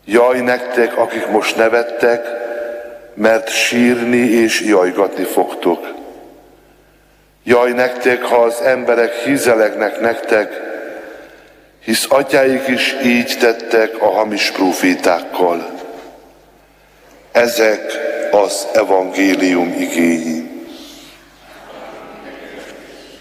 Jaj nektek, akik most nevettek, mert sírni és jajgatni fogtok. Jaj nektek, ha az emberek hízelegnek nektek, hisz atyáik is így tettek a hamis prófétákkal. Ezek az evangélium igéi.